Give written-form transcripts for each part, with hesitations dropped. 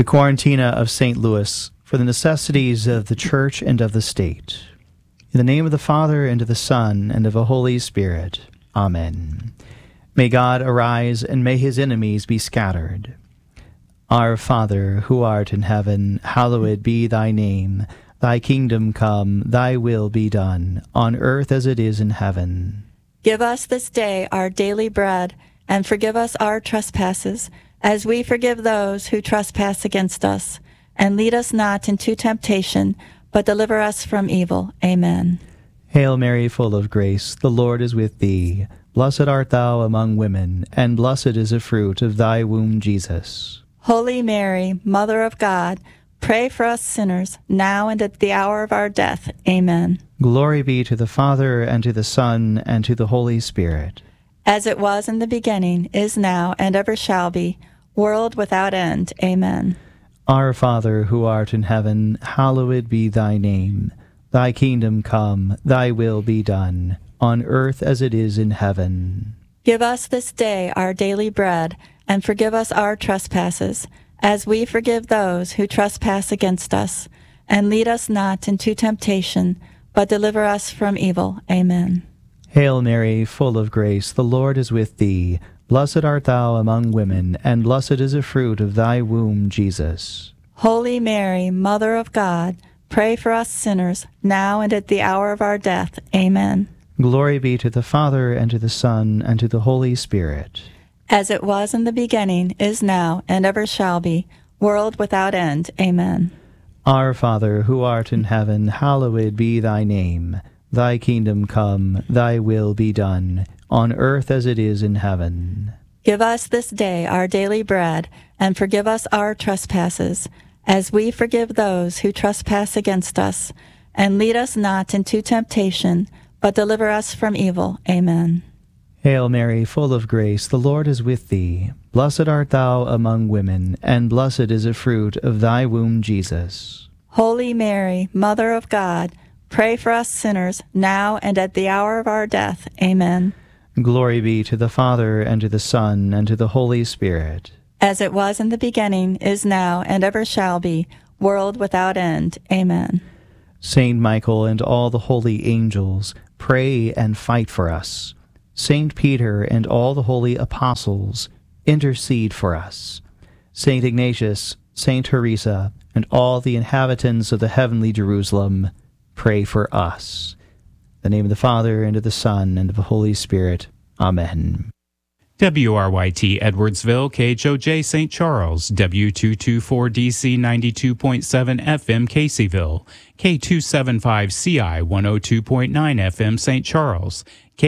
the Quarantina of St. Louis, for the necessities of the Church and of the State. In the name of the Father, and of the Son, and of the Holy Spirit. Amen. May God arise, and may his enemies be scattered. Our Father, who art in heaven, hallowed be thy name. Thy kingdom come, thy will be done, on earth as it is in heaven. Give us this day our daily bread, and forgive us our trespasses, as we forgive those who trespass against us. And lead us not into temptation, but deliver us from evil. Amen. Hail Mary, full of grace, the Lord is with thee. Blessed art thou among women, and blessed is the fruit of thy womb, Jesus. Holy Mary, Mother of God, pray for us sinners, now and at the hour of our death. Amen. Glory be to the Father, and to the Son, and to the Holy Spirit. As it was in the beginning, is now, and ever shall be, world without end. Amen. Our Father, who art in heaven, hallowed be thy name. Thy kingdom come, thy will be done, on earth as it is in heaven. Give us this day our daily bread, and forgive us our trespasses, as we forgive those who trespass against us. And lead us not into temptation, but deliver us from evil. Amen. Hail Mary, full of grace, the Lord is with thee. Blessed art thou among women, and blessed is the fruit of thy womb, Jesus. Holy Mary, Mother of God, pray for us sinners, now and at the hour of our death. Amen. Glory be to the Father, and to the Son, and to the Holy Spirit. As it was in the beginning, is now, and ever shall be, world without end. Amen. Our Father, who art in heaven, hallowed be thy name. Thy kingdom come, thy will be done, on earth as it is in heaven. Give us this day our daily bread, and forgive us our trespasses, as we forgive those who trespass against us. And lead us not into temptation, but deliver us from evil. Amen. Hail Mary, full of grace, the Lord is with thee. Blessed art thou among women, and blessed is the fruit of thy womb, Jesus. Holy Mary, Mother of God, pray for us sinners, now and at the hour of our death. Amen. Glory be to the Father, and to the Son, and to the Holy Spirit. As it was in the beginning, is now, and ever shall be, world without end. Amen. Saint Michael and all the holy angels, pray and fight for us. Saint Peter and all the holy apostles, intercede for us. Saint Ignatius, Saint Teresa, and all the inhabitants of the heavenly Jerusalem, pray for us. In the name of the Father, and of the Son, and of the Holy Spirit. Amen. WRYT Edwardsville, KHOJ St. Charles, W224DC 92.7 FM Caseyville, K275CI 102.9 FM St. Charles,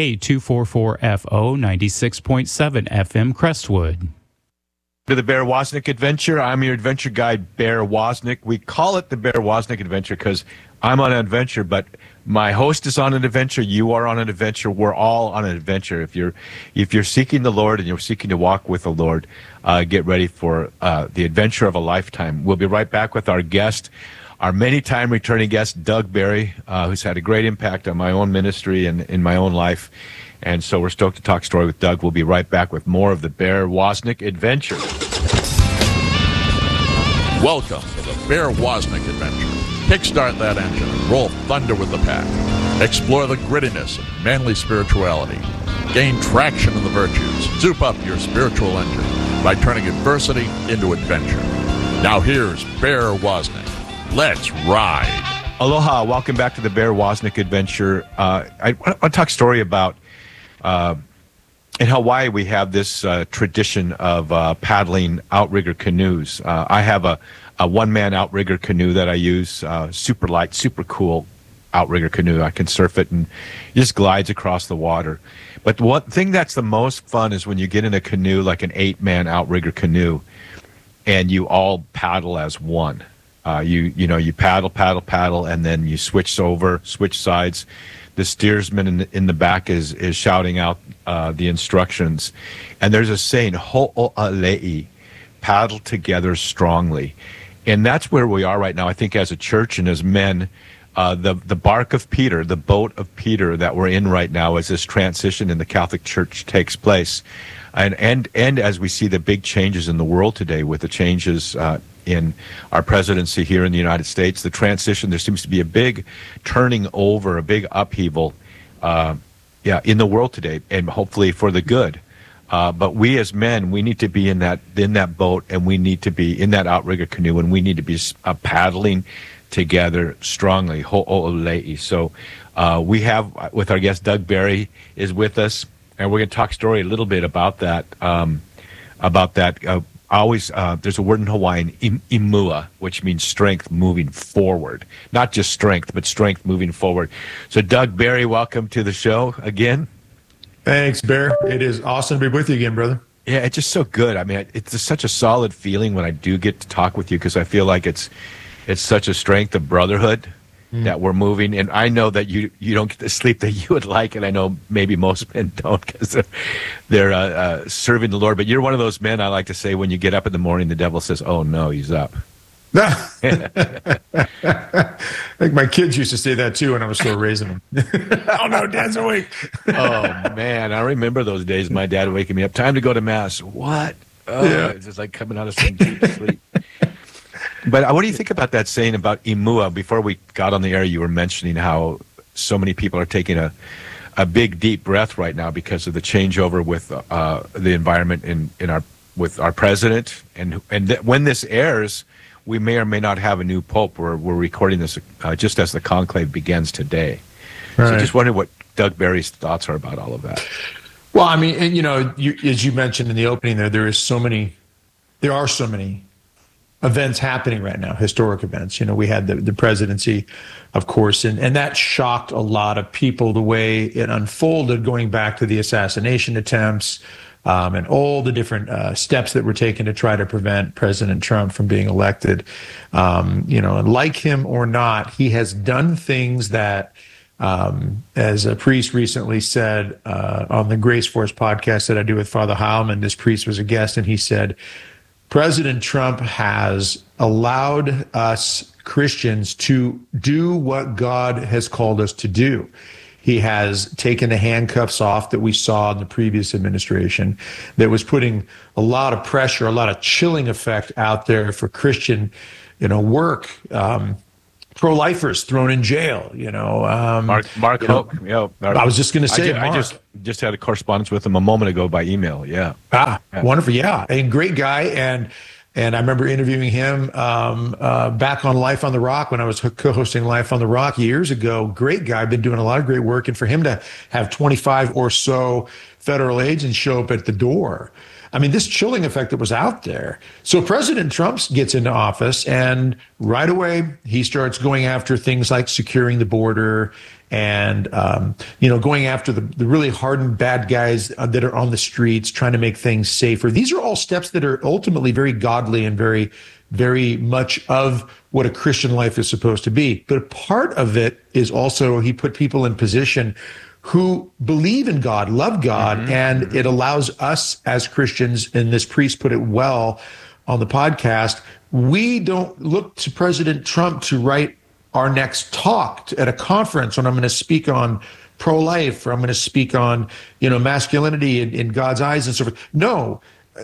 K244FO 96.7 FM Crestwood. To the Bear Wozniak Adventure. I'm your adventure guide, Bear Wozniak. We call it the Bear Wozniak Adventure because I'm on an adventure, but my host is on an adventure. You are on an adventure. We're all on an adventure. If you're seeking the Lord and you're seeking to walk with the Lord, get ready for the adventure of a lifetime. We'll be right back with our guest, our many-time returning guest, Doug Barry, who's had a great impact on my own ministry and in my own life. And so we're stoked to talk story with Doug. We'll be right back with more of the Bear Wozniak Adventure. Welcome to the Bear Wozniak Adventure. Kickstart that engine and roll thunder with the pack. Explore the grittiness of manly spirituality. Gain traction in the virtues. Soup up your spiritual engine by turning adversity into adventure. Now here's Bear Wozniak. Let's ride. Aloha. Welcome back to the Bear Wozniak Adventure. I want to talk story about in Hawaii, we have this tradition of paddling outrigger canoes. I have a one-man outrigger canoe that I use, super light, super cool outrigger canoe. I can surf it and it just glides across the water. But one thing that's the most fun is when you get in a canoe, like an 8-man outrigger canoe, and you all paddle as one. You paddle, and then you switch sides. The steersman in the back is shouting out the instructions. And there's a saying, ho'o'alei, paddle together strongly. And that's where we are right now, I think, as a church and as men. the bark of Peter, the boat of Peter that we're in right now as this transition in the Catholic Church takes place. And as we see the big changes in the world today with the changes in our presidency here in the United States, the transition, there seems to be a big turning over, a big upheaval in the world today, and hopefully for the good. But we as men, we need to be in that boat, and we need to be in that outrigger canoe, and we need to be paddling together strongly. Ho'olei. So we have, with our guest, Doug Barry is with us, and we're going to talk story a little bit about that. There's a word in Hawaiian, imua, which means strength moving forward. Not just strength, but strength moving forward. So Doug Barry, welcome to the show again. Thanks, Bear. It is awesome to be with you again, brother. Yeah, it's just so good. I mean, it's just such a solid feeling when I do get to talk with you, because I feel like it's such a strength of brotherhood that we're moving. And I know that you don't get the sleep that you would like, and I know maybe most men don't, because they're serving the Lord. But you're one of those men, I like to say, when you get up in the morning, the devil says, "Oh no, he's up." I think my kids used to say that too when I was still raising them. Oh no, Dad's awake. Oh man, I remember those days. My dad waking me up. Time to go to mass. What? Oh, yeah. It's just like coming out of some deep sleep. But what do you think about that saying about imua? Before we got on the air, you were mentioning how so many people are taking a big, deep breath right now because of the changeover with the environment with our president, and when this airs, we may or may not have a new pope. We're recording this just as the conclave begins today. Right. So just wondering what Doug Barry's thoughts are about all of that. Well, I mean, and as you mentioned in the opening there are so many events happening right now, historic events. We had the presidency, of course, and that shocked a lot of people, the way it unfolded, going back to the assassination attempts, and all the different steps that were taken to try to prevent President Trump from being elected. And like him or not, he has done things that, as a priest recently said on the Grace Force podcast that I do with Father Heilman, this priest was a guest, and he said, President Trump has allowed us Christians to do what God has called us to do. He has taken the handcuffs off that we saw in the previous administration that was putting a lot of pressure, a lot of chilling effect out there for Christian, work. Pro-lifers thrown in jail, Mark Hoke. I was just going to say, I just had a correspondence with him a moment ago by email. Yeah. Wonderful. Yeah. And great guy. And I remember interviewing him back on Life on the Rock when I was co-hosting Life on the Rock years ago. Great guy. Been doing a lot of great work. And for him to have 25 or so federal agents show up at the door, I mean, this chilling effect that was out there. So President Trump gets into office, and right away he starts going after things like securing the border and, going after the really hardened bad guys that are on the streets, trying to make things safer. These are all steps that are ultimately very godly and very, very much of what a Christian life is supposed to be. But part of it is also he put people in position who believe in God, love God, and it allows us as Christians, and this priest put it well on the podcast, we don't look to President Trump to write our next talk at a conference when I'm going to speak on pro-life, or I'm going to speak on, masculinity in God's eyes and so forth. No,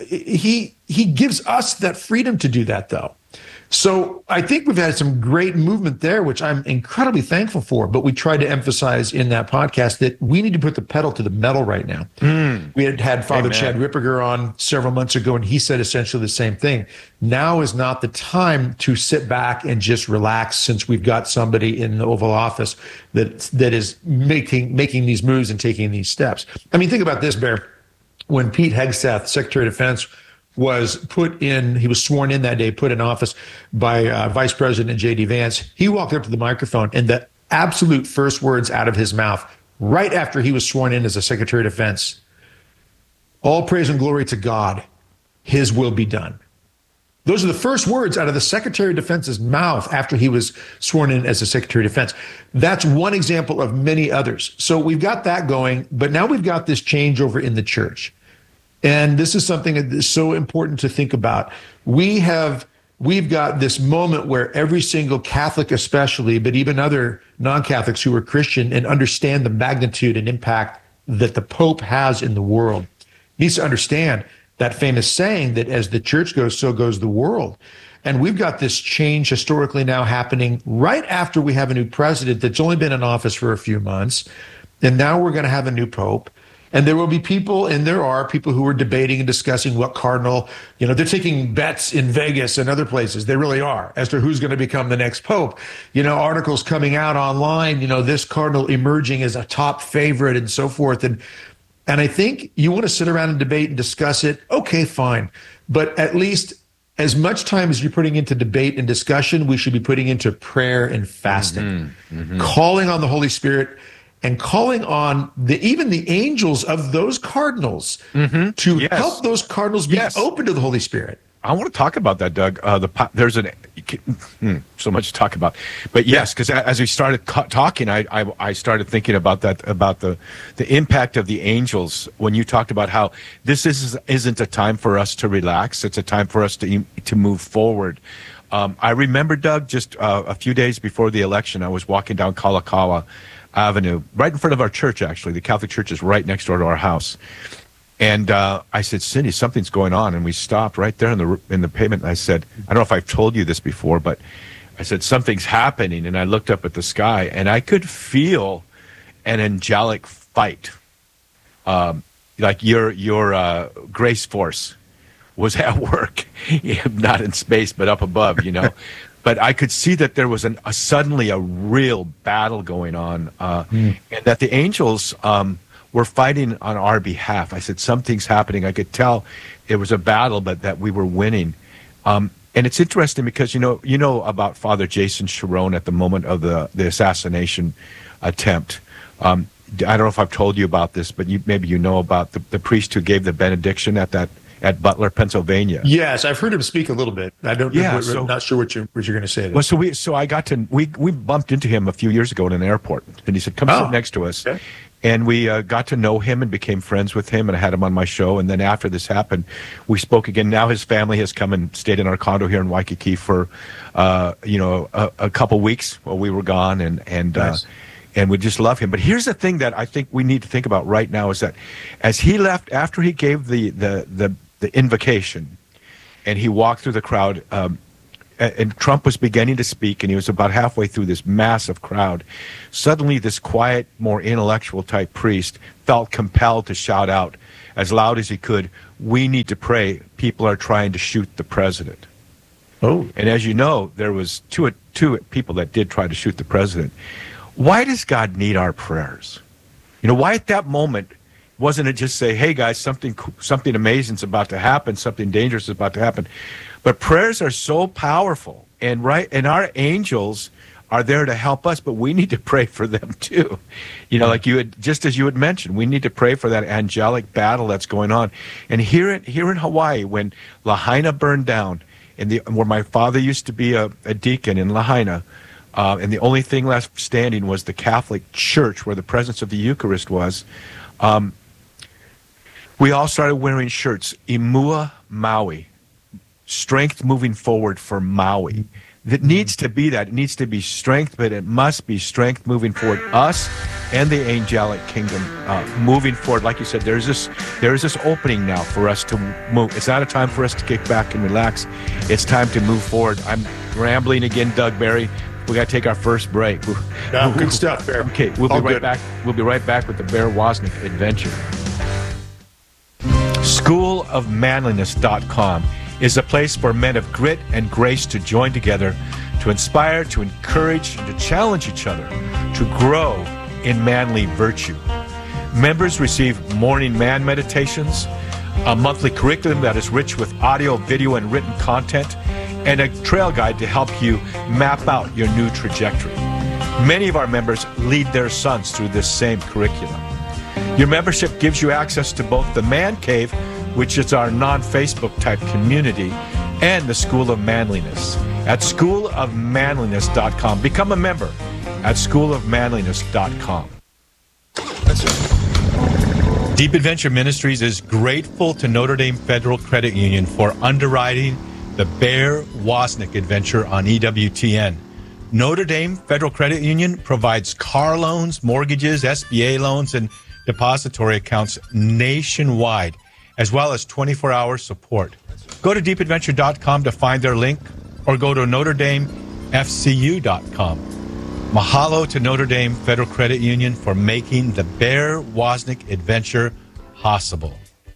he gives us that freedom to do that, though. So I think we've had some great movement there, which I'm incredibly thankful for. But we tried to emphasize in that podcast that we need to put the pedal to the metal right now. We had Father Chad Ripperger on several months ago, and he said essentially the same thing. Now is not the time to sit back and just relax, since we've got somebody in the Oval Office that is making these moves and taking these steps. I mean, think about this, Bear. When Pete Hegseth, Secretary of Defense, was he was sworn in that day, put in office by Vice President J.D. Vance. He walked up to the microphone, and the absolute first words out of his mouth, right after he was sworn in as a Secretary of Defense, all praise and glory to God, his will be done. Those are the first words out of the Secretary of Defense's mouth after he was sworn in as a Secretary of Defense. That's one example of many others. So we've got that going, but now we've got this changeover in the church. And this is something that is so important to think about. We have we've got this moment where every single Catholic especially, but even other non-Catholics who are Christian and understand the magnitude and impact that the Pope has in the world, needs to understand that famous saying that as the church goes, so goes the world. And we've got this change historically now happening right after we have a new president that's only been in office for a few months. And now we're going to have a new Pope. And there will be people, and there are people who are debating and discussing what cardinal, they're taking bets in Vegas and other places. They really are, as to who's going to become the next Pope. Articles coming out online, this cardinal emerging as a top favorite and so forth. And I think you want to sit around and debate and discuss it. Okay, fine. But at least as much time as you're putting into debate and discussion, we should be putting into prayer and fasting, calling on the Holy Spirit, and calling on even the angels of those cardinals to help those cardinals be open to the Holy Spirit. I want to talk about that, Doug. There's so much to talk about, but yes, because as we started talking, I started thinking about that, about the impact of the angels when you talked about how this isn't a time for us to relax; it's a time for us to move forward. I remember, Doug, just a few days before the election, I was walking down Kalakaua Avenue, right in front of our church. Actually, the Catholic church is right next door to our house. And I said, Cindy, something's going on. And we stopped right there in the pavement. And I said, I don't know if I've told you this before, but I said, something's happening. And I looked up at the sky, and I could feel an angelic fight. Like your grace force was at work, not in space, but up above, But I could see that there was suddenly a real battle going on, and that the angels were fighting on our behalf. I said, something's happening. I could tell it was a battle, but that we were winning. And it's interesting because, you know about Father Jason Sharon at the moment of the assassination attempt. I don't know if I've told you about this, but maybe you know about the priest who gave the benediction at Butler, Pennsylvania. Yes, I've heard him speak a little bit. I don't. Yeah, not sure what you're going to say. Well, so I got to we bumped into him a few years ago in an airport, and he said, "Come sit next to us." Okay. And we got to know him and became friends with him, and I had him on my show. And then after this happened, we spoke again. Now his family has come and stayed in our condo here in Waikiki for, a couple weeks while we were gone, and nice. And we just love him. But here's the thing that I think we need to think about right now is that as he left, after he gave the invocation, and he walked through the crowd, and Trump was beginning to speak, and he was about halfway through this massive crowd. Suddenly, this quiet, more intellectual type priest felt compelled to shout out as loud as he could, "We need to pray. People are trying to shoot the president." Oh. And as you know, there was two people that did try to shoot the president. Why does God need our prayers? Why at that moment wasn't it just say, hey, guys, something amazing is about to happen, something dangerous is about to happen? But prayers are so powerful, and our angels are there to help us, but we need to pray for them too. Like just as you had mentioned, we need to pray for that angelic battle that's going on. And here in Hawaii, when Lahaina burned down, where my father used to be a deacon in Lahaina, and the only thing left standing was the Catholic Church where the presence of the Eucharist was, we all started wearing shirts, Imua Maui, strength moving forward for Maui. It needs to be that. It needs to be strength, but it must be strength moving forward. Us and the angelic kingdom moving forward. Like you said, there is this opening now for us to move. It's not a time for us to kick back and relax. It's time to move forward. I'm rambling again, Doug Barry. We got to take our first break. Good stuff, Bear. Okay, we'll be right back. We'll be right back with the Bear Wozniak adventure. SchoolofManliness.com is a place for men of grit and grace to join together, to inspire, to encourage, and to challenge each other to grow in manly virtue. Members receive morning man meditations, a monthly curriculum that is rich with audio, video, and written content, and a trail guide to help you map out your new trajectory. Many of our members lead their sons through this same curriculum. Your membership gives you access to both the Man Cave, which is our non-Facebook type community, and the School of Manliness at schoolofmanliness.com. Become a member at schoolofmanliness.com. That's right. Deep Adventure Ministries is grateful to Notre Dame Federal Credit Union for underwriting The Bear Wozniak Adventure on EWTN. Notre Dame Federal Credit Union provides car loans, mortgages, SBA loans, and depository accounts nationwide, as well as 24-hour support. Go to deepadventure.com to find their link, or go to NotreDameFCU.com. Mahalo to Notre Dame Federal Credit Union for making the Bear Wozniak Adventure possible.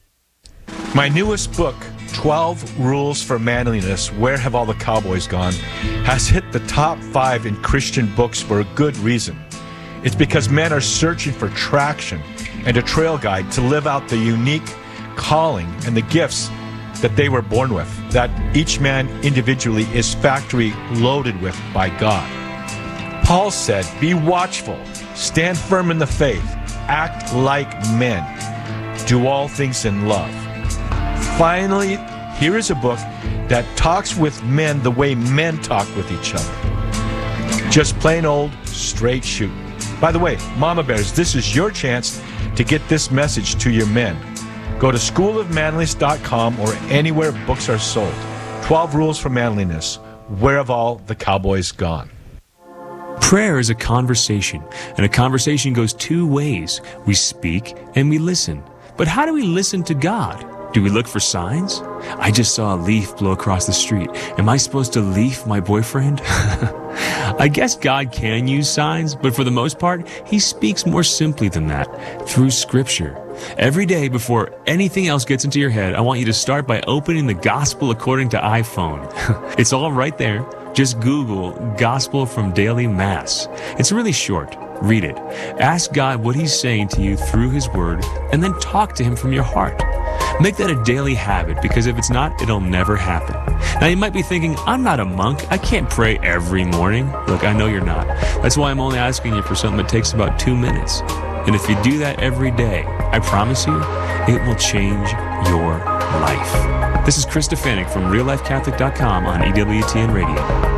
My newest book, 12 Rules for Manliness, Where Have All the Cowboys Gone?, has hit the top 5 in Christian books for a good reason. It's because men are searching for traction and a trail guide to live out the unique calling and the gifts that they were born with, that each man individually is factory loaded with by God. Paul said, be watchful, stand firm in the faith, act like men, do all things in love. Finally, here is a book that talks with men the way men talk with each other. Just plain old straight shooting. By the way, Mama Bears, this is your chance to get this message to your men. Go to schoolofmanliness.com or anywhere books are sold. 12 Rules for Manliness. Where have all the cowboys gone? Prayer is a conversation, and a conversation goes two ways. We speak and we listen. But how do we listen to God? Do we look for signs? I just saw a leaf blow across the street. Am I supposed to leaf my boyfriend? I guess God can use signs, but for the most part, He speaks more simply than that, through Scripture. Every day before anything else gets into your head, I want you to start by opening the Gospel according to iPhone. It's all right there. Just Google Gospel from Daily Mass. It's really short. Read it. Ask God what He's saying to you through His Word, and then talk to Him from your heart. Make that a daily habit, because if it's not, it'll never happen. Now, you might be thinking, I'm not a monk. I can't pray every morning. Look, I know you're not. That's why I'm only asking you for something that takes about 2 minutes. And if you do that every day, I promise you, it will change your life. This is Chris Stefanik from RealLifeCatholic.com on EWTN Radio.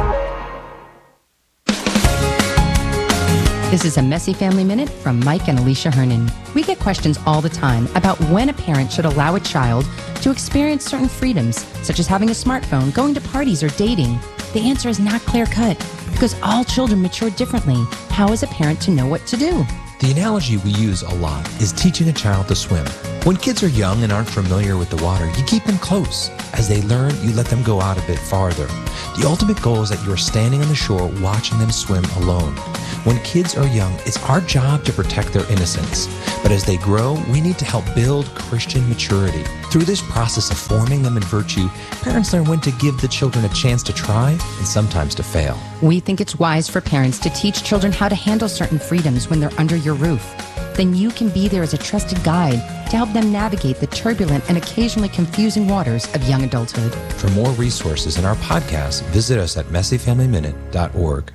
This is a Messy Family Minute from Mike and Alicia Hernan. We get questions all the time about when a parent should allow a child to experience certain freedoms, such as having a smartphone, going to parties, or dating. The answer is not clear-cut, because all children mature differently. How is a parent to know what to do? The analogy we use a lot is teaching a child to swim. When kids are young and aren't familiar with the water, you keep them close. As they learn, you let them go out a bit farther. The ultimate goal is that you are standing on the shore watching them swim alone. When kids are young, it's our job to protect their innocence. But as they grow, we need to help build Christian maturity. Through this process of forming them in virtue, parents learn when to give the children a chance to try and sometimes to fail. We think it's wise for parents to teach children how to handle certain freedoms when they're under your roof. Then you can be there as a trusted guide to help them navigate the turbulent and occasionally confusing waters of young adulthood. For more resources in our podcast, visit us at messyfamilyminute.org.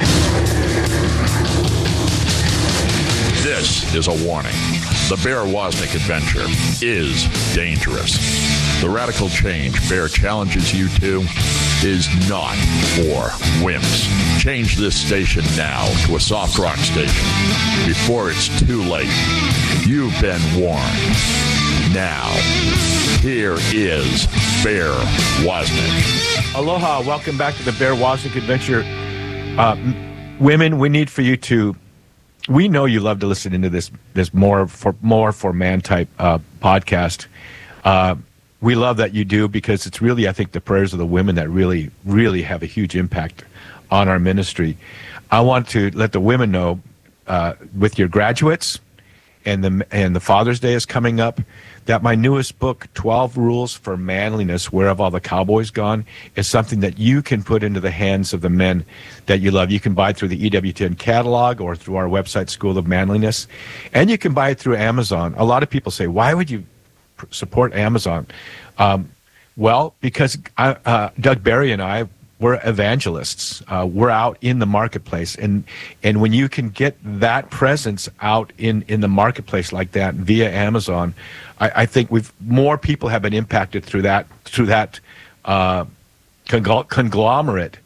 This is a warning. The Bear Wozniak Adventure is dangerous. The radical change Bear challenges you to is not for wimps. Change this station now to a soft rock station before it's too late. You've been warned. Now, here is Bear Wozniak. Aloha, welcome back to the Bear Wozniak Adventure. Women, we need for you to, we know you love to listen into this more for man type podcast. We love that you do, because it's really, I think, the prayers of the women that really, really have a huge impact on our ministry. I want to let the women know, with your graduates and the Father's Day is coming up, that my newest book, 12 Rules for Manliness, Where Have All the Cowboys Gone?, is something that you can put into the hands of the men that you love. You can buy it through the EWTN catalog or through our website, School of Manliness, and you can buy it through Amazon. A lot of people say, why would you support Amazon? Well, because Doug Barry and I, we're evangelists. We're out in the marketplace, and when you can get that presence out in the marketplace like that via Amazon, I think more people have been impacted through that conglomerate,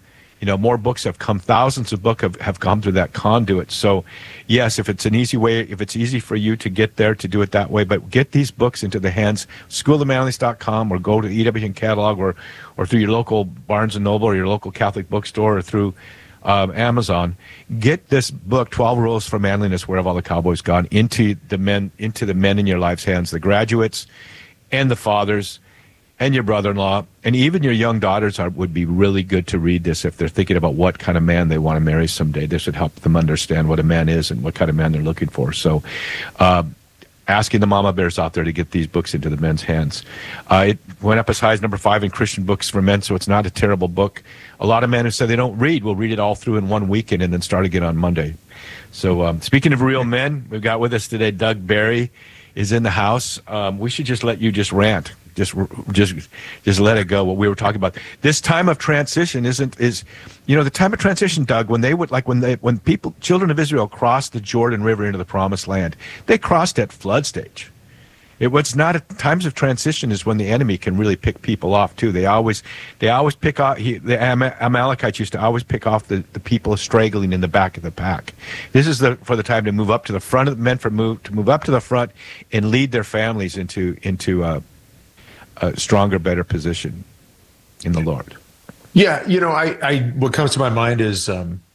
more books have come, thousands of books have come through that conduit. So, yes, if it's an easy way, if it's easy for you to get there, to do it that way, but get these books into the hands, schoolofmanliness.com, or go to EWTN catalog, or through your local Barnes & Noble or your local Catholic bookstore, or through Amazon. Get this book, 12 Rules for Manliness, Where Have All the Cowboys Gone, into the men in your life's hands, the graduates and the fathers and your brother-in-law, and even your young daughters would be really good to read this if they're thinking about what kind of man they want to marry someday. This would help them understand what a man is and what kind of man they're looking for. So asking the mama bears out there to get these books into the men's hands. It went up as high as number 5 in Christian books for men, so it's not a terrible book. A lot of men who say they don't read will read it all through in one weekend and then start again on Monday. So speaking of real men, we've got with us today Doug Barry is in the house. We should just let you just rant. Just let it go. What we were talking about. This time of transition is the time of transition, Doug, when children of Israel crossed the Jordan River into the Promised Land, they crossed at flood stage. Times of transition is when the enemy can really pick people off too. They always pick off. The Amalekites used to always pick off the people straggling in the back of the pack. This is for the time to move up to the front of the men, to move up to the front and lead their families into a stronger, better position in the Lord. Yeah, I what comes to my mind is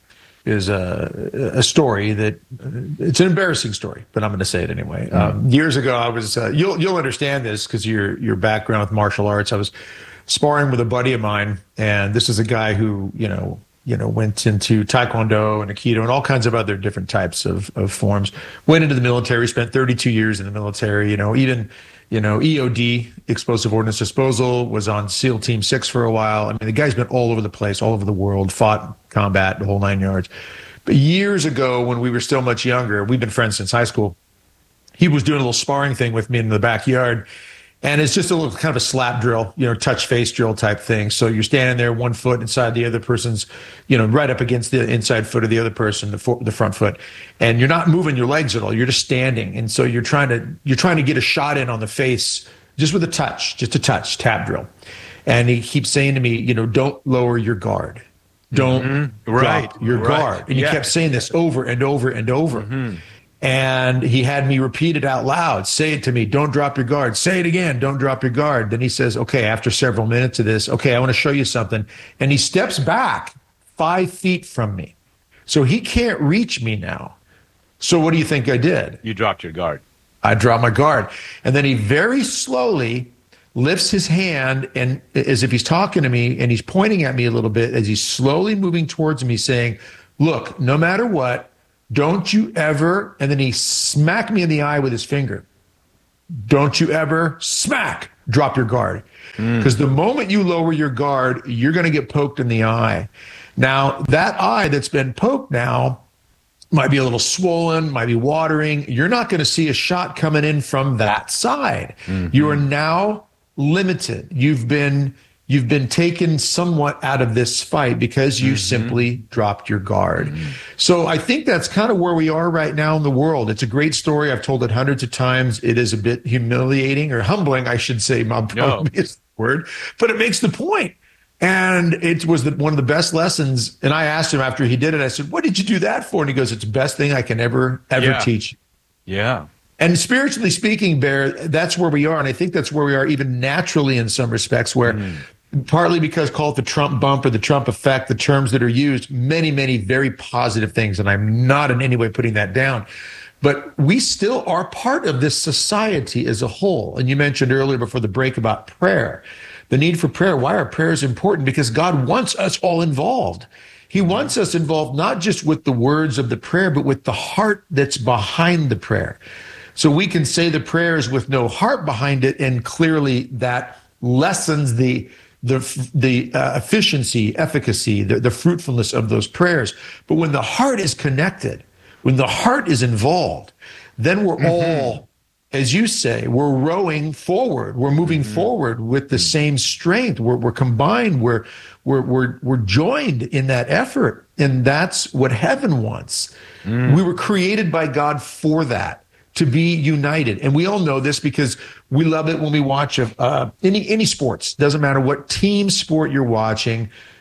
a story that it's an embarrassing story, but I'm going to say it anyway. Years ago, I was you'll understand this because your background with martial arts. I was sparring with a buddy of mine, and this is a guy who went into Taekwondo and Aikido and all kinds of other different types of forms. Went into the military, spent 32 years in the military. Even EOD, Explosive Ordnance Disposal, was on SEAL Team 6 for a while. I mean, the guy's been all over the place, all over the world, fought combat, the whole 9 yards. But years ago, when we were still much younger, we've been friends since high school, he was doing a little sparring thing with me in the backyard. And it's just a little kind of a slap drill, touch face drill type thing. So you're standing there, one foot inside the other person's, right up against the inside foot of the other person, the front foot, and you're not moving your legs at all. You're just standing, and so you're trying to get a shot in on the face just with just a touch, tap drill. And he keeps saying to me, don't lower your guard, don't drop your guard, and he kept saying this over and over and over. Mm-hmm. And he had me repeat it out loud. Say it to me. Don't drop your guard. Say it again. Don't drop your guard. Then he says, okay, after several minutes of this, okay, I want to show you something. And he steps back 5 feet from me. So he can't reach me now. So what do you think I did? You dropped your guard. I dropped my guard. And then he very slowly lifts his hand, and as if he's talking to me, and he's pointing at me a little bit as he's slowly moving towards me, saying, look, no matter what, don't you ever, and then he smacked me in the eye with his finger. Don't you ever drop your guard. Because the moment you lower your guard, you're going to get poked in the eye. Now, that eye that's been poked now might be a little swollen, might be watering. You're not going to see a shot coming in from that side. Mm-hmm. You are now limited. You've been taken somewhat out of this fight because you simply dropped your guard. Mm-hmm. So I think that's kind of where we are right now in the world. It's a great story. I've told it hundreds of times. It is a bit humiliating, or humbling, I should say. Probably is the word, but it makes the point. And it was one of the best lessons. And I asked him after he did it, I said, what did you do that for? And he goes, it's the best thing I can ever teach. Yeah. And spiritually speaking, Bear, that's where we are. And I think that's where we are even naturally in some respects, where partly because call it the Trump bump or the Trump effect, the terms that are used, many, many very positive things. And I'm not in any way putting that down. But we still are part of this society as a whole. And you mentioned earlier before the break about prayer, the need for prayer. Why are prayers important? Because God wants us all involved. He wants us involved not just with the words of the prayer, but with the heart that's behind the prayer. So we can say the prayers with no heart behind it, and clearly that lessens the efficiency, efficacy, the fruitfulness of those prayers. But when the heart is connected, when the heart is involved, then we're all, as you say, we're rowing forward. We're moving forward with the same strength. We're combined. We're joined in that effort, and that's what heaven wants. We were created by God for that, to be united. And we all know this because we love it when we watch any sports. Doesn't matter what team sport you're watching.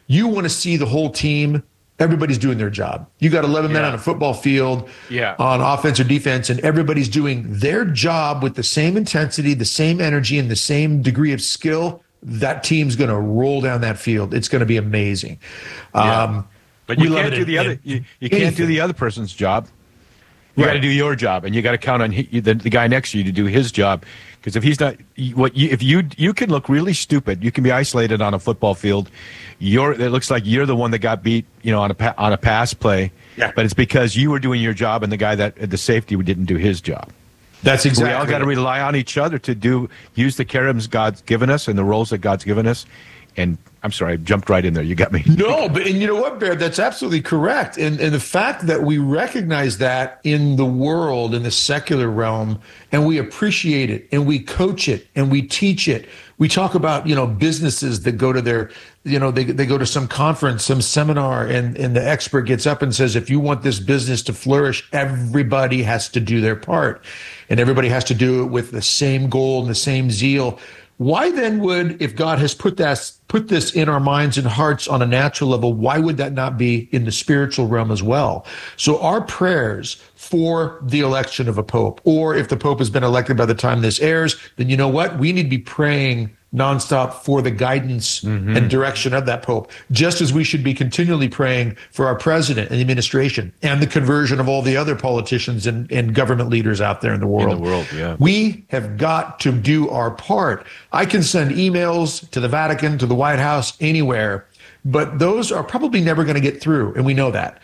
You want to see the whole team. Everybody's doing their job. You got 11 men on a football field on offense or defense, and everybody's doing their job with the same intensity, the same energy, and the same degree of skill. That team's going to roll down that field. It's going to be amazing. But you can't do the other. You can't do the other person's job. You got to do your job, and you got to count on the guy next to you to do his job. Because if he's not, if you can look really stupid, you can be isolated on a football field. It looks like you're the one that got beat, on a pass play. Yeah. But it's because you were doing your job, and the guy the safety didn't do his job. That's exactly. We all got to rely on each other to use the cherubims God's given us and the roles that God's given us. And I'm sorry, I jumped right in there. You got me. No, but and you know what, Bear? That's absolutely correct. And the fact that we recognize that in the world, in the secular realm, and we appreciate it, and we coach it, and we teach it. We talk about, businesses that go to their, they go to some conference, some seminar, and the expert gets up and says, if you want this business to flourish, everybody has to do their part. And everybody has to do it with the same goal and the same zeal. Why then would, if God has put this in our minds and hearts on a natural level, why would that not be in the spiritual realm as well? So our prayers for the election of a pope, or if the pope has been elected by the time this airs, then you know what? We need to be praying nonstop for the guidance and direction of that pope, just as we should be continually praying for our president and the administration and the conversion of all the other politicians and government leaders out there in the world. We have got to do our part. I can send emails to the Vatican, to the White House, anywhere, but those are probably never going to get through, and we know that.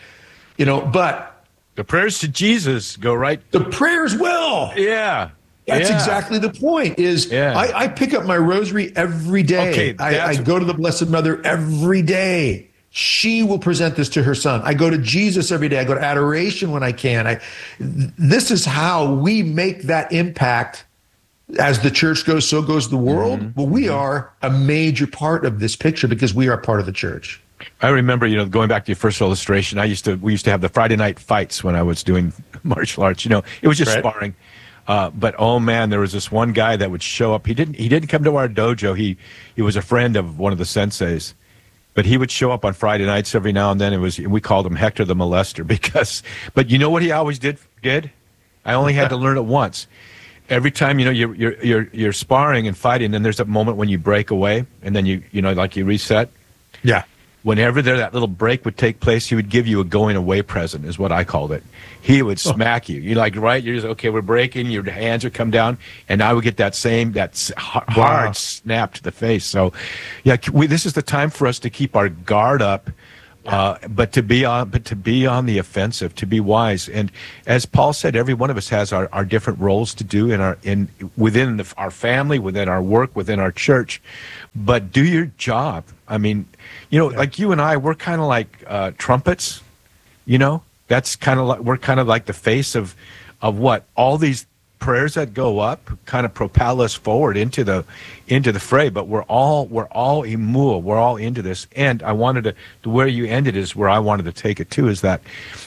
But the prayers to Jesus go right. The prayers will. Yeah. That's exactly the point. I pick up my rosary every day. Okay, I go to the Blessed Mother every day. She will present this to her son. I go to Jesus every day. I go to adoration when I can. This is how we make that impact. As the church goes, so goes the world. Well, we are a major part of this picture because we are part of the church. I remember, going back to your first illustration, we used to have the Friday night fights when I was doing martial arts. It was just sparring. But oh man, there was this one guy that would show up. He didn't come to our dojo. He was a friend of one of the senseis, but he would show up on Friday nights every now and then. We called him Hector the Molester but you know what he always did? I only had to learn it once. Every time, you're sparring and fighting, and there's a moment when you break away and then you reset. Yeah. Whenever that little break would take place, he would give you a going away present, is what I called it. He would smack you. You're just, okay, we're breaking, your hands would come down, and I would get that hard snap to the face. So, this is the time for us to keep our guard up, but to be on the offensive, to be wise. And as Paul said, every one of us has our different roles to do within our family, within our work, within our church. But do your job. I mean, like you and I, we're kind of like trumpets. That's kind of like we're kind of like the face of what all these prayers that go up kind of propel us forward into the fray. But we're all imul. We're all into this. And I wanted to where you ended is where I wanted to take it too. Is that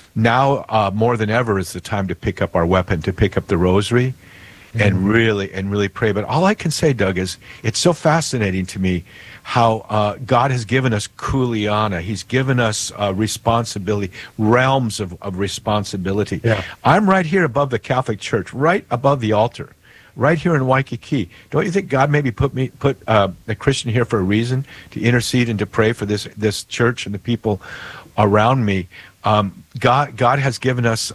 now more than ever is the time to pick up our weapon, to pick up the rosary. And really pray. But all I can say, Doug, is it's so fascinating to me how God has given us kuleana. He's given us responsibility, realms of responsibility. Yeah. I'm right here above the Catholic Church, right above the altar, right here in Waikiki. Don't you think God maybe put a Christian here for a reason, to intercede and to pray for this church and the people around me? God has given us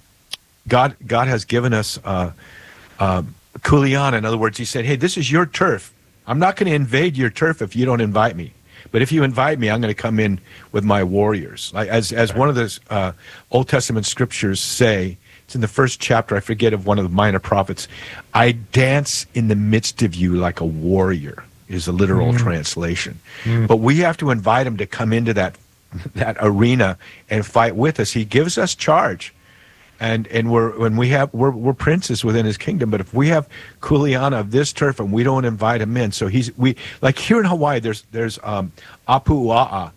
God has given us kuleana. In other words, he said, hey, this is your turf. I'm not going to invade your turf if you don't invite me. But if you invite me, I'm going to come in with my warriors. As one of the Old Testament scriptures say, it's in the first chapter, I forget, of one of the minor prophets, I dance in the midst of you like a warrior, is a literal translation. But we have to invite him to come into that arena and fight with us. He gives us charge. And we're princes within his kingdom, but if we have kuleana of this turf and we don't invite him in, so we like here in Hawaii, there's apua'a,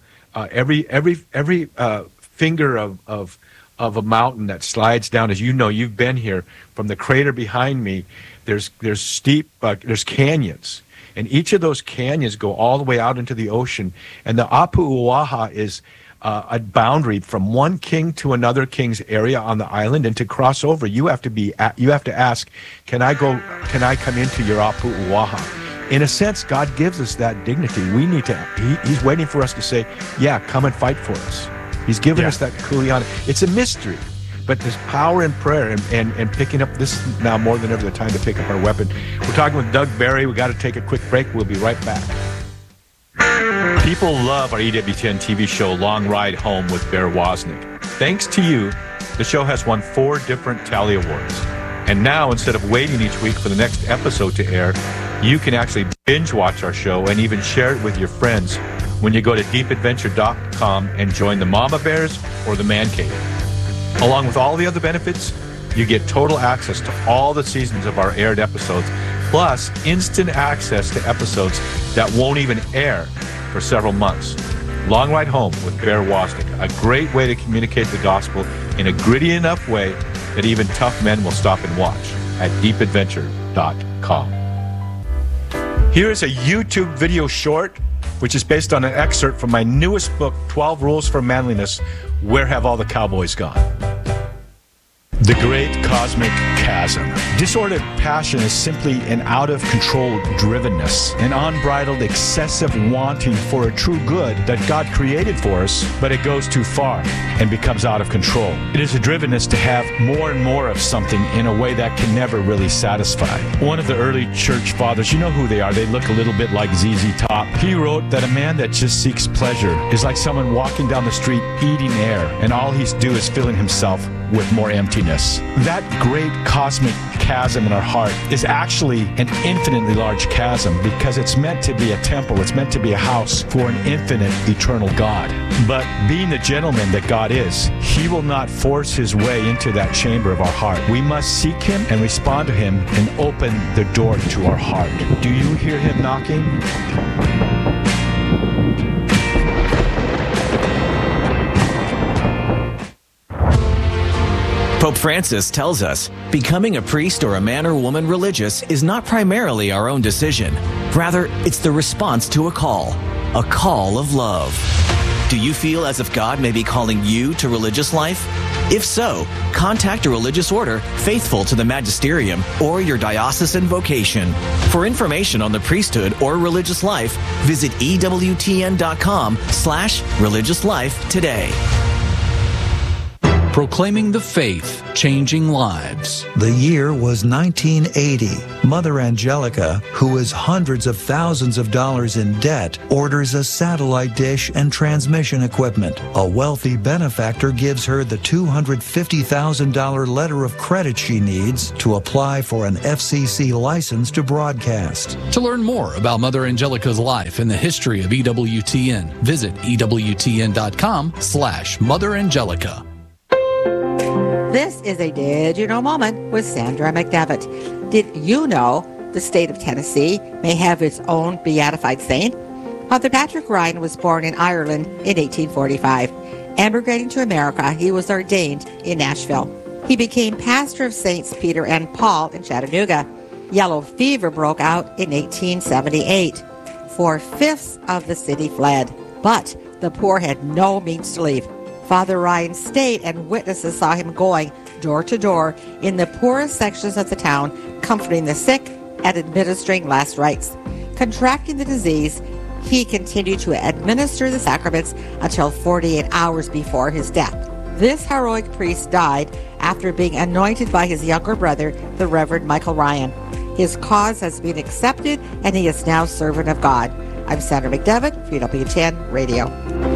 every finger of a mountain that slides down. As you know, you've been here, from the crater behind me. There's steep, there's canyons, And each of those canyons go all the way out into the ocean. And the Apu'uaha is a boundary from one king to another king's area on the island. And to cross over, you have to ask, can I come into your Apu'uaha? In a sense, God gives us that dignity. We need to, he's waiting for us to say, yeah, come and fight for us. He's given us that kuleana. It's a mystery, but there's power in prayer and picking up. This is now more than ever the time to pick up our weapon. We're talking with Doug Barry. We got to take a quick break. We'll be right back. People love our EWTN TV show, Long Ride Home with Bear Wozniak. Thanks to you, the show has won 4 different Tally Awards. And now, instead of waiting each week for the next episode to air, you can actually binge watch our show and even share it with your friends when you go to deepadventure.com and join the Mama Bears or the Man Cave. Along with all the other benefits, you get total access to all the seasons of our aired episodes, plus instant access to episodes that won't even air for several months. Long Ride Home with Bear Wozniak, a great way to communicate the gospel in a gritty enough way that even tough men will stop and watch at deepadventure.com. Here is a YouTube video short, which is based on an excerpt from my newest book, 12 Rules for Manliness, Where Have All the Cowboys Gone? The Great Cosmic Chasm. Disordered passion is simply an out-of-control drivenness, an unbridled, excessive wanting for a true good that God created for us, but it goes too far and becomes out of control. It is a drivenness to have more and more of something in a way that can never really satisfy. One of the early church fathers, you know who they are, they look a little bit like ZZ Top. He wrote that a man that just seeks pleasure is like someone walking down the street eating air, and all he's do is filling himself with more emptiness. That great cosmic chasm in our heart is actually an infinitely large chasm because it's meant to be a temple. It's meant to be a house for an infinite, eternal God. But being the gentleman that God is, he will not force his way into that chamber of our heart. We must seek him and respond to him and open the door to our heart. Do you hear him knocking? Pope Francis tells us, becoming a priest or a man or woman religious is not primarily our own decision. Rather, it's the response to a call of love. Do you feel as if God may be calling you to religious life? If so, contact a religious order faithful to the magisterium or your diocesan vocation. For information on the priesthood or religious life, visit EWTN.com/religious life today. Proclaiming the faith, changing lives. The year was 1980. Mother Angelica, who is hundreds of thousands of dollars in debt, orders a satellite dish and transmission equipment. A wealthy benefactor gives her the $250,000 letter of credit she needs to apply for an FCC license to broadcast. To learn more about Mother Angelica's life and the history of EWTN, visit EWTN.com/Mother Angelica. This is a Did You Know moment with Sandra McDevitt. Did you know the state of Tennessee may have its own beatified saint? Father Patrick Ryan was born in Ireland in 1845. Emigrating to America, he was ordained in Nashville. He became pastor of Saints Peter and Paul in Chattanooga. Yellow fever broke out in 1878. 4/5 of the city fled, but the poor had no means to leave. Father Ryan stayed, and witnesses saw him going door to door in the poorest sections of the town, comforting the sick and administering last rites. Contracting the disease, he continued to administer the sacraments until 48 hours before his death. This heroic priest died after being anointed by his younger brother, the Reverend Michael Ryan. His cause has been accepted, and he is now servant of God. I'm Sandra McDevitt for EWTN Radio.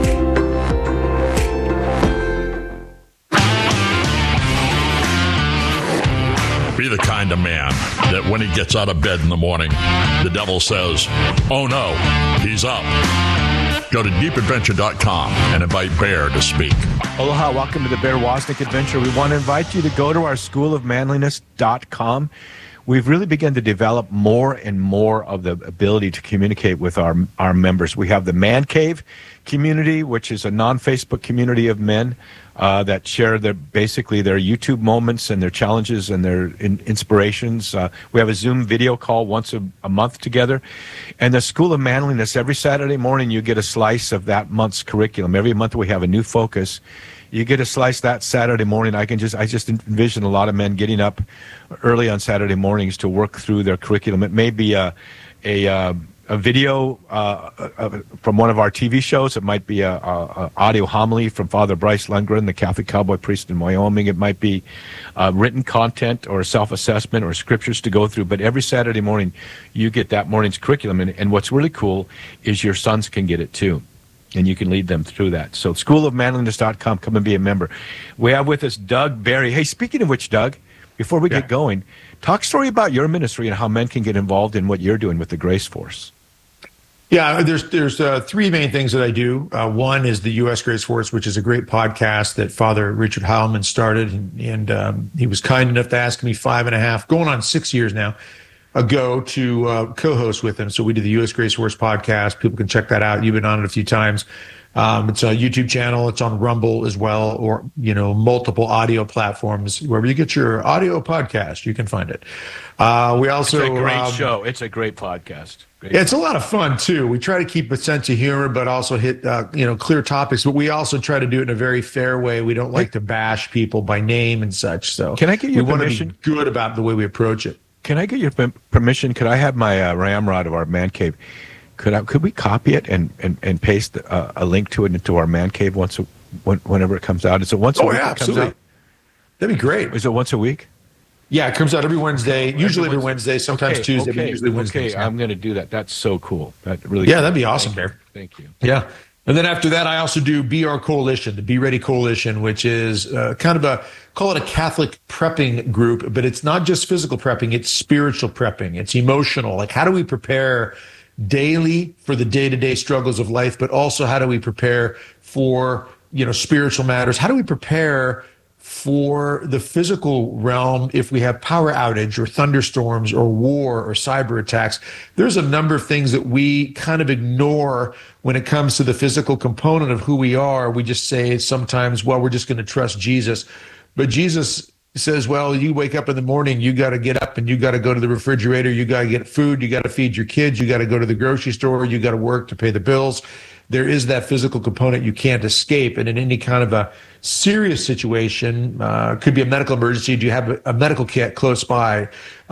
Be the kind of man that when he gets out of bed in the morning, the devil says, oh no, he's up. Go to deepadventure.com and invite Bear to speak. Aloha, welcome to the Bear Wozniak Adventure. We want to invite you to go to our schoolofmanliness.com. We've really begun to develop more and more of the ability to communicate with our members. We have the Man Cave community, which is a non-Facebook community of men. that share basically their YouTube moments and their challenges and their inspirations. We have a Zoom video call once a month together. And the School of Manliness, every Saturday morning you get a slice of that month's curriculum. Every month we have a new focus. You get a slice that Saturday morning. I just envision a lot of men getting up early on Saturday mornings to work through their curriculum. It may be a video from one of our TV shows. It might be a audio homily from Father Bryce Lundgren, the Catholic cowboy priest in Wyoming. It might be written content or self-assessment or scriptures to go through. But every Saturday morning, you get that morning's curriculum. And what's really cool is your sons can get it too. And you can lead them through that. So schoolofmanliness.com, come and be a member. We have with us Doug Barry. Hey, speaking of which, Doug, before we get going, talk story about your ministry and how men can get involved in what you're doing with the Grace Force. Yeah, there's three main things that I do. One is the U.S. Grace Force, which is a great podcast that Father Richard Heilman started, and he was kind enough to ask me 5.5, going on 6 years now, ago to co-host with him. So we did the U.S. Grace Force podcast. People can check that out. You've been on it a few times. It's a YouTube channel. It's on Rumble as well, or multiple audio platforms. Wherever you get your audio podcast, you can find it. We also it's a great show. It's a great podcast. It's a lot of fun too. We try to keep a sense of humor, but also hit clear topics. But we also try to do it in a very fair way. We don't like to bash people by name and such. So can I get your permission? We want to be good about the way we approach it. Can I get your permission? Could I have my ramrod of our man cave? Could we copy it and paste a link to it into our man cave whenever it comes out? Is it once a week? Yeah, absolutely. That'd be great. Is it once a week? Yeah, it comes out every Wednesday. Usually every Wednesday, sometimes Tuesday, but usually Wednesday. Okay, I'm going to do that. That's so cool. That really. Yeah, that'd be awesome, Bear. Thank you. Yeah. And then after that, I also do Be Our Coalition, the Be Ready Coalition, which is kind of call it a Catholic prepping group, but it's not just physical prepping, it's spiritual prepping. It's emotional. Like, how do we prepare daily for the day-to-day struggles of life, but also how do we prepare for, spiritual matters? How do we prepare for the physical realm if we have power outage or thunderstorms or war or cyber attacks? There's a number of things that we kind of ignore when it comes to the physical component of who we are. We just say sometimes, well, we're just going to trust Jesus. But Jesus says, well, you wake up in the morning, you got to get up and you got to go to the refrigerator, you got to get food, you got to feed your kids, you got to go to the grocery store, you got to work to pay the bills. There is that physical component you can't escape. And in any kind of a serious situation, could be a medical emergency. Do you have a medical kit close by?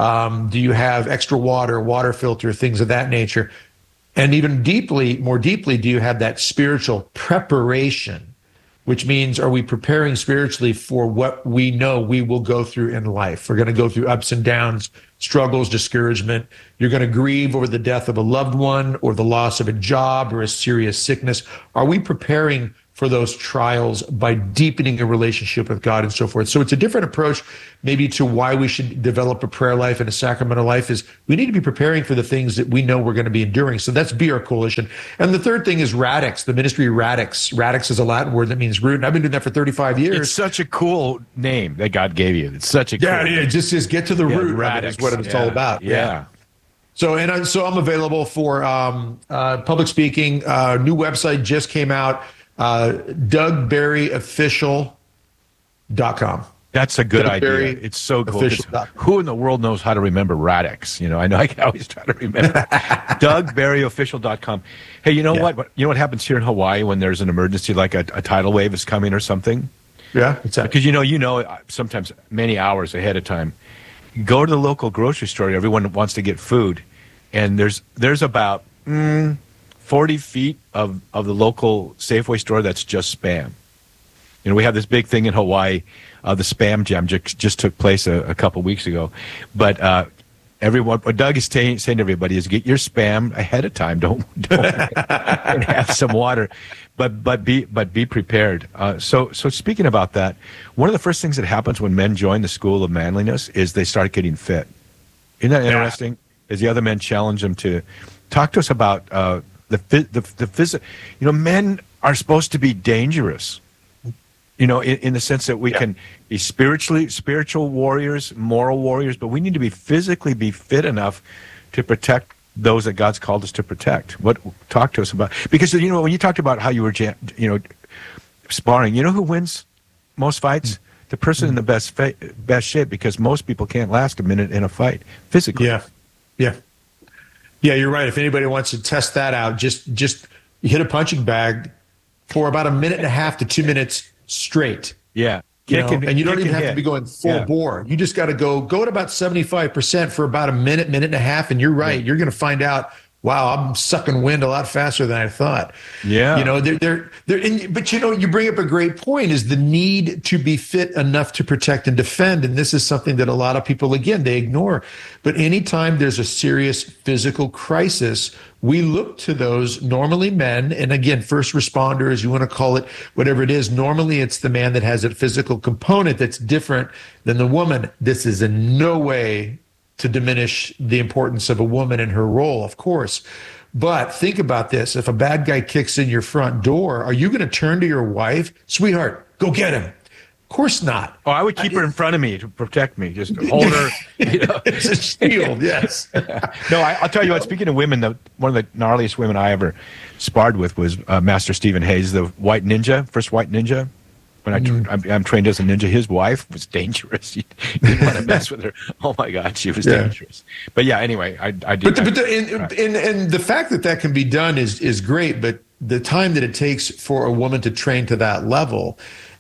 Do you have extra water filter, things of that nature? And even more deeply, do you have that spiritual preparation? Which means, are we preparing spiritually for what we know we will go through in life? We're going to go through ups and downs, struggles, discouragement. You're going to grieve over the death of a loved one or the loss of a job or a serious sickness. Are we preparing for those trials by deepening a relationship with God and so forth? So it's a different approach maybe to why we should develop a prayer life and a sacramental life. Is we need to be preparing for the things that we know we're going to be enduring. So that's Be Our Coalition. And the third thing is Radix, the ministry Radix. Radix is a Latin word that means root. And I've been doing that for 35 years. It's such a cool name that God gave you. It's such a cool name. It just says get to the root. Radix is what it's all about. Yeah. So I'm available for public speaking. New website just came out. DougBarryOfficial.com. That's a good idea. It's so cool. Who in the world knows how to remember Radix? I know I can always try to remember. DougBarryOfficial.com. Hey, you know what? You know what happens here in Hawaii when there's an emergency, like a tidal wave is coming or something? Yeah, what's that? Because sometimes many hours ahead of time. Go to the local grocery store. Everyone wants to get food, and there's about 40 feet of the local Safeway store that's just Spam. We have this big thing in Hawaii. The Spam Jam just took place a couple weeks ago. But what Doug is saying to everybody is get your Spam ahead of time. Don't and have some water. But be prepared. So speaking about that, one of the first things that happens when men join the School of Manliness is they start getting fit. Isn't that interesting? As the other men challenge them to talk to us about the physical. Men are supposed to be dangerous. In the sense that we can be spiritual warriors, moral warriors, but we need to be physically fit enough to protect those that God's called us to protect. Talk to us about, because when you talked about how you were sparring, who wins most fights, the person in the best shape, because most people can't last a minute in a fight physically. Yeah, you're right. If anybody wants to test that out, just hit a punching bag for about 1.5 to 2 minutes straight. Yeah. And you don't even have to be going full bore. You just got to go at about 75% for about a minute and a half. And you're right. Yeah. You're going to find out, wow, I'm sucking wind a lot faster than I thought. Yeah. But you bring up a great point, is the need to be fit enough to protect and defend. And this is something that a lot of people, again, they ignore. But anytime there's a serious physical crisis, we look to those, normally men, and again, first responders, you want to call it whatever it is. Normally it's the man that has a physical component that's different than the woman. This is in no way to diminish the importance of a woman and her role, of course. But think about this. If a bad guy kicks in your front door, are you going to turn to your wife? Sweetheart, go get him. Of course not. Oh, I would keep her in front of me to protect me. Just hold her. It's a shield, yes. No, I'll tell you what, speaking of women, one of the gnarliest women I ever sparred with was Master Stephen Hayes, the white ninja, first white ninja. When I'm trained as a ninja, his wife was dangerous. You didn't want to mess with her. Oh my God, she was dangerous. But yeah, anyway, I did. And the fact that can be done is great. But the time that it takes for a woman to train to that level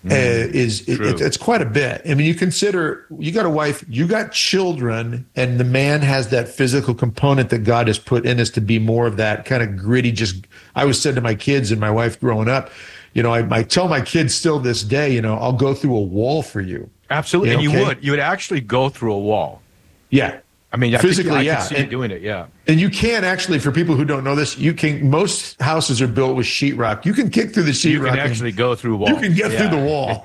it's quite a bit. I mean, you consider you got a wife, you got children, and the man has that physical component that God has put in us to be more of that kind of gritty. I always said to my kids and my wife growing up, I tell my kids still this day, I'll go through a wall for you. Absolutely. And you would actually go through a wall. Yeah. I mean, physically, I can see you doing it, yeah. And you can actually, for people who don't know this, most houses are built with sheetrock. You can kick through the sheetrock. You can actually go through walls. You can get through the wall.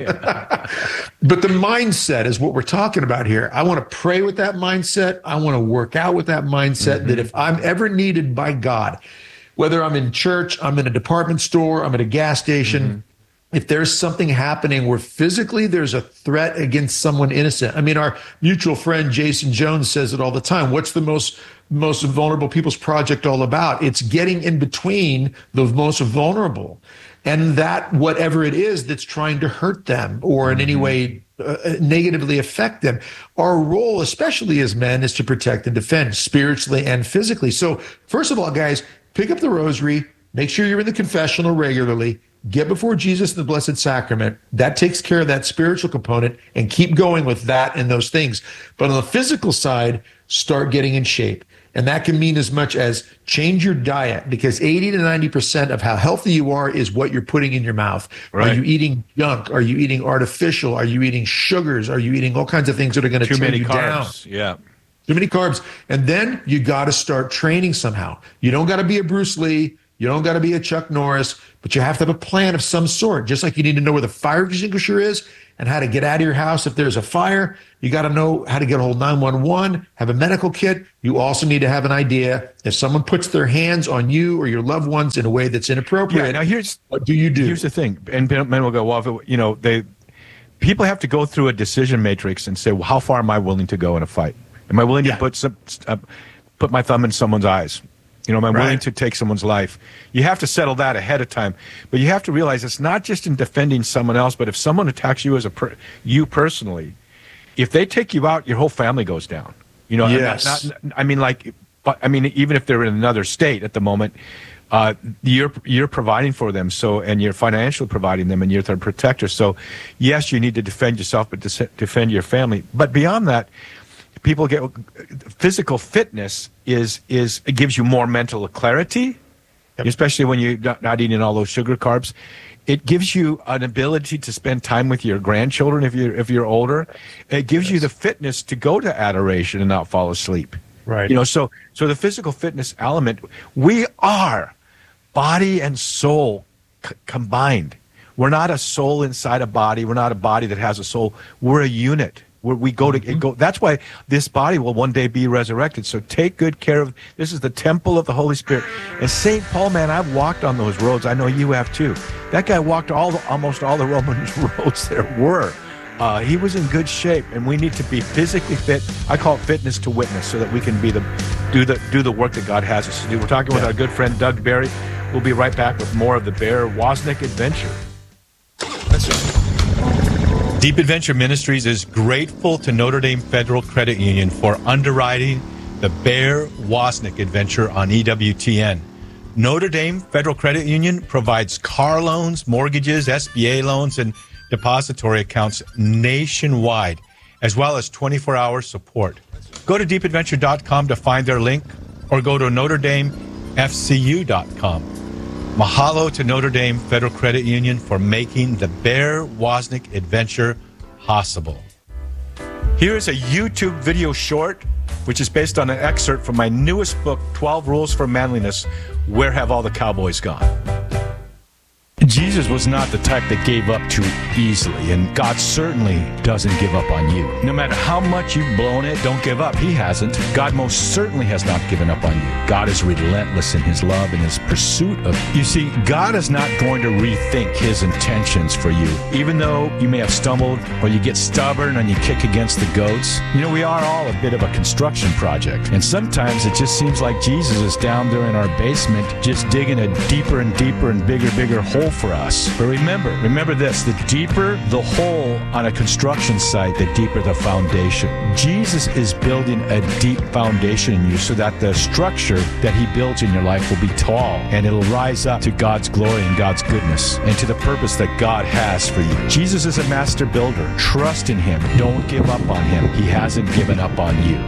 But the mindset is what we're talking about here. I want to pray with that mindset. I want to work out with that mindset, that if I'm ever needed by God, whether I'm in church, I'm in a department store, I'm at a gas station, if there's something happening where physically there's a threat against someone innocent. I mean, our mutual friend Jason Jones says it all the time. What's the most vulnerable people's project all about? It's getting in between the most vulnerable and that whatever it is that's trying to hurt them or in any way negatively affect them. Our role, especially as men, is to protect and defend spiritually and physically. So first of all, guys, pick up the rosary, make sure you're in the confessional regularly, get before Jesus in the Blessed Sacrament. That takes care of that spiritual component, and keep going with that and those things. But on the physical side, start getting in shape. And that can mean as much as change your diet, because 80 to 90% of how healthy you are is what you're putting in your mouth. Right. Are you eating junk? Are you eating artificial? Are you eating sugars? Are you eating all kinds of things that are going to turn you down? Yeah. Too many carbs. And then you got to start training somehow. You don't got to be a Bruce Lee. You don't got to be a Chuck Norris, but you have to have a plan of some sort. Just like you need to know where the fire extinguisher is and how to get out of your house if there's a fire. You got to know how to get a hold of 911, have a medical kit. You also need to have an idea if someone puts their hands on you or your loved ones in a way that's inappropriate. Yeah, now what do you do? Here's the thing, and men will go, well, people have to go through a decision matrix and say, well, how far am I willing to go in a fight? Am I willing to put my thumb in someone's eyes? Am I willing to take someone's life? You have to settle that ahead of time. But you have to realize it's not just in defending someone else, but if someone attacks you you personally, if they take you out, your whole family goes down. Yes. Even if they're in another state at the moment, you're providing for them, and you're financially providing them, and you're their protector. So, yes, you need to defend yourself, but defend your family. But beyond that, people get physical fitness it gives you more mental clarity, especially when you're not eating all those sugar carbs. It gives you an ability to spend time with your grandchildren if you're older. It gives you the fitness to go to adoration and not fall asleep. Right. So the physical fitness element, we are body and soul combined. We're not a soul inside a body. We're not a body that has a soul. We're a unit. Where we go to go. That's why this body will one day be resurrected. So take good care of. This is the temple of the Holy Spirit. And St. Paul, man, I've walked on those roads. I know you have too. That guy walked almost all the Roman roads there were. He was in good shape, and we need to be physically fit. I call it fitness to witness, so that we can do the work that God has us to do. We're talking with our good friend Doug Barry. We'll be right back with more of the Bear Wozniak Adventure. That's it. Deep Adventure Ministries is grateful to Notre Dame Federal Credit Union for underwriting the Bear Wozniak adventure on EWTN. Notre Dame Federal Credit Union provides car loans, mortgages, SBA loans, and depository accounts nationwide, as well as 24-hour support. Go to deepadventure.com to find their link, or go to NotreDameFCU.com. Mahalo to Notre Dame Federal Credit Union for making the Bear Wozniak adventure possible. Here is a YouTube video short, which is based on an excerpt from my newest book, 12 Rules for Manliness, Where Have All the Cowboys Gone? Jesus was not the type that gave up too easily, and God certainly doesn't give up on you. No matter how much you've blown it, don't give up. He hasn't. God most certainly has not given up on you. God is relentless in his love and his pursuit of you. You see, God is not going to rethink his intentions for you. Even though you may have stumbled or you get stubborn and you kick against the goats, you know, we are all a bit of a construction project. And sometimes it just seems like Jesus is down there in our basement just digging a deeper and deeper and bigger hole for us. But remember this, the deeper the hole on a construction site, the deeper the foundation. Jesus is building a deep foundation in you so that the structure that he builds in your life will be tall, and it'll rise up to God's glory and God's goodness and to the purpose that God has for you. Jesus is a master builder. Trust in him. Don't give up on him. He hasn't given up on you.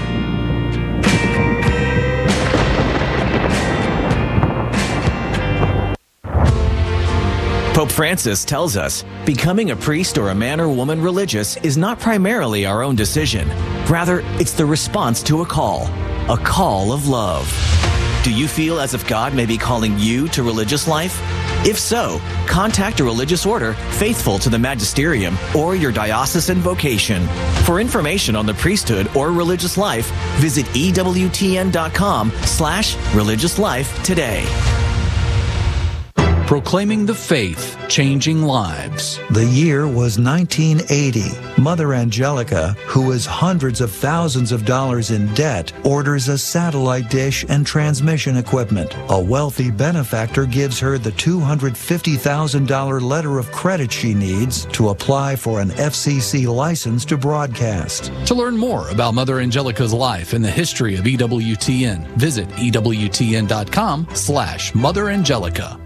Pope Francis tells us becoming a priest or a man or woman religious is not primarily our own decision. Rather, it's the response to a call of love. Do you feel as if God may be calling you to religious life? If so, contact a religious order faithful to the magisterium or your diocesan vocation. For information on the priesthood or religious life, visit EWTN.com/religious life today. Proclaiming the faith, changing lives. The year was 1980. Mother Angelica, who is hundreds of thousands of dollars in debt, orders a satellite dish and transmission equipment. A wealthy benefactor gives her the $250,000 letter of credit she needs to apply for an FCC license to broadcast. To learn more about Mother Angelica's life and the history of EWTN, visit EWTN.com/Mother Angelica.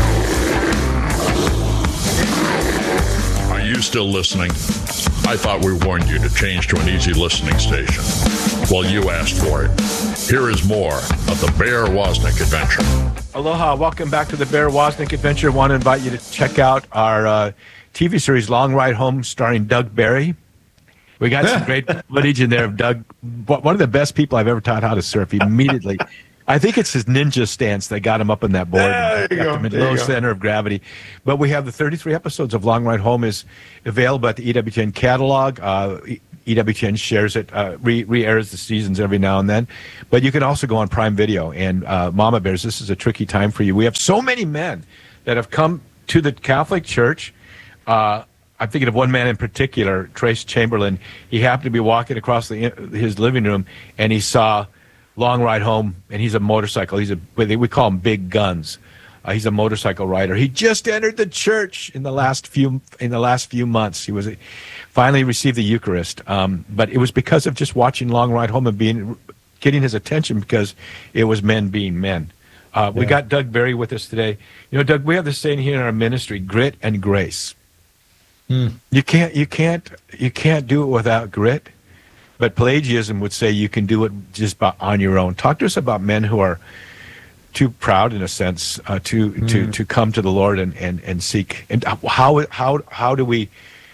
Are you still listening? I thought we warned you to change to an easy listening station. Well, you asked for it. Here is more of the Bear Wozniak Adventure. Aloha, welcome back to the Bear Wozniak Adventure. I want to invite you to check out our TV series, Long Ride Home, starring Doug Barry. We got some great footage in there of Doug, one of the best people I've ever taught how to surf. Immediately, I think it's his ninja stance that got him up on that board. There you go. Low center of gravity. But we have the 33 episodes of Long Ride Home is available at the EWTN catalog. EWTN shares it, re-airs the seasons every now and then. But you can also go on Prime Video. And Mama Bears, this is a tricky time for you. We have so many men that have come to the Catholic Church. I'm thinking of one man in particular, Trace Chamberlain. He happened to be walking across his living room, and he saw Long Ride Home, and he's a motorcycle. We call him Big Guns. He's a motorcycle rider. He just entered the church in the last few months. He was finally received the Eucharist, but it was because of just watching Long Ride Home and getting his attention, because it was men being men. We got Doug Barry with us today. You know, Doug, we have this saying here in our ministry: grit and grace. You can't do it without grit. But Pelagianism would say you can do it just on your own. Talk to us about men who are too proud, in a sense, to come to the Lord and seek. And how do we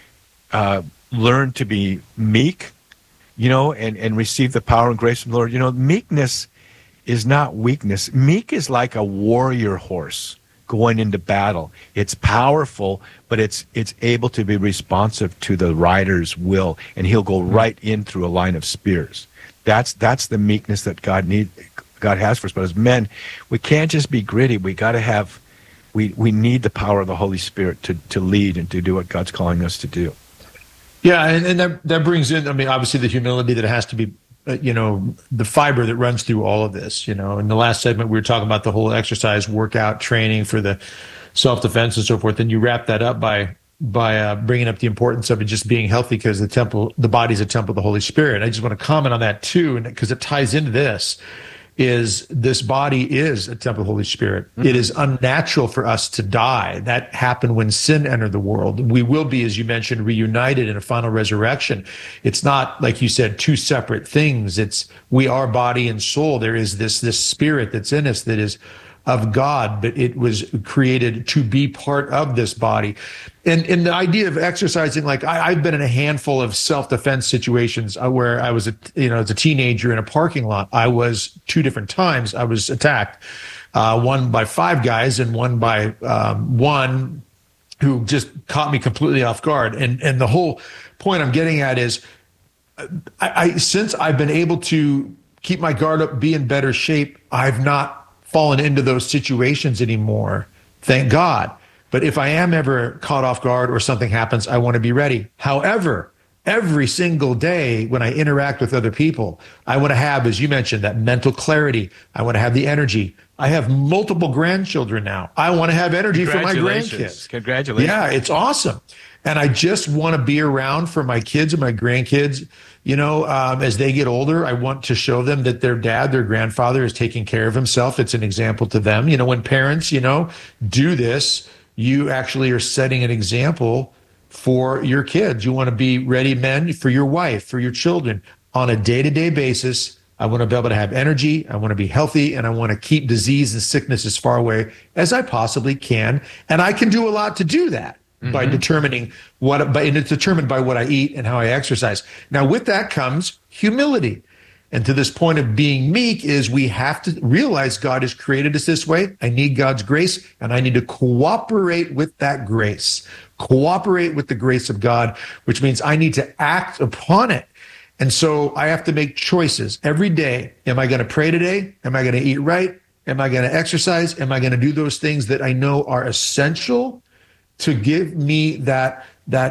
learn to be meek, you know, and receive the power and grace from the Lord? You know, meekness is not weakness. Meek is like a warrior horse going into battle. It's powerful, but it's able to be responsive to the rider's will, and he'll go right in through a line of spears. That's the meekness that God has for us. But as men, we can't just be gritty. We got to have, we need the power of the Holy Spirit to lead and to do what God's calling us to do. Yeah, and that brings in, I mean, obviously the humility that has to be, you know, the fiber that runs through all of this. You know, in the last segment, we were talking about the whole exercise, workout, training for the self-defense and so forth. And you wrap that up by bringing up the importance of it just being healthy, because the body's a temple of the Holy Spirit. I just want to comment on that too, and because it ties into this. Is this body is a temple of the Holy Spirit. Mm-hmm. It is unnatural for us to die. That happened when sin entered the world. We will be, as you mentioned, reunited in a final resurrection. It's not, like you said, two separate things. It's we are body and soul. There is this spirit that's in us that is of God, but it was created to be part of this body. And the idea of exercising, like I've been in a handful of self-defense situations where I was, as a teenager in a parking lot. I was 2 different times I was attacked, one by 5 guys and one by one who just caught me completely off guard. And the whole point I'm getting at is, since I've been able to keep my guard up, be in better shape, I've not fallen into those situations anymore. Thank God. But if I am ever caught off guard or something happens, I want to be ready. However, every single day when I interact with other people, I want to have, as you mentioned, that mental clarity. I want to have the energy. I have multiple grandchildren now. I want to have energy for my grandkids. Congratulations. Yeah, it's awesome. And I just want to be around for my kids and my grandkids. As they get older, I want to show them that their dad, their grandfather is taking care of himself. It's an example to them. When parents, do this, you actually are setting an example for your kids. You want to be ready men for your wife, for your children on a day-to-day basis. I want to be able to have energy. I want to be healthy, and I want to keep disease and sickness as far away as I possibly can. And I can do a lot to do that. Mm-hmm. By determining and it's determined by what I eat and how I exercise. Now, with that comes humility. And to this point of being meek is we have to realize God has created us this way. I need God's grace, and I need to cooperate with that grace. Cooperate with the grace of God, which means I need to act upon it. And so I have to make choices every day. Am I going to pray today? Am I going to eat right? Am I going to exercise? Am I going to do those things that I know are essential to give me that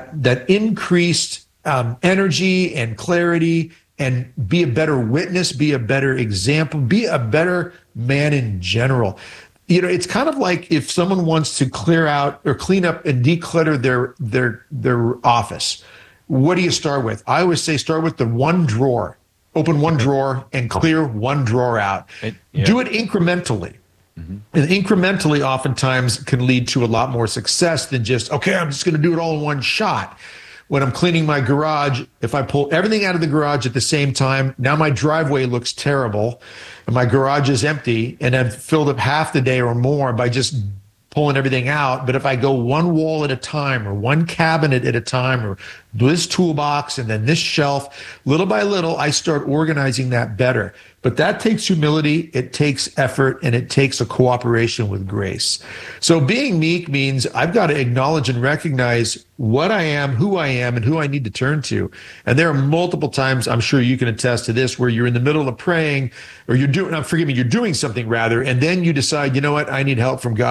increased energy and clarity, and be a better witness, be a better example, be a better man in general. It's kind of like if someone wants to clear out or clean up and declutter their office. What do you start with? I always say start with the one drawer. Open one drawer and clear one drawer out. Do it incrementally. Mm-hmm. And incrementally oftentimes can lead to a lot more success than just, okay, I'm just going to do it all in one shot. When I'm cleaning my garage, if I pull everything out of the garage at the same time, now my driveway looks terrible and my garage is empty, and I've filled up half the day or more by just pulling everything out. But if I go one wall at a time, or one cabinet at a time, or this toolbox and then this shelf, little by little, I start organizing that better. But that takes humility, it takes effort, and it takes a cooperation with grace. So being meek means I've got to acknowledge and recognize what I am, who I am, and who I need to turn to. And there are multiple times, I'm sure you can attest to this, where you're in the middle of praying, or you're doing something rather, and then you decide, you know what, I need help from God.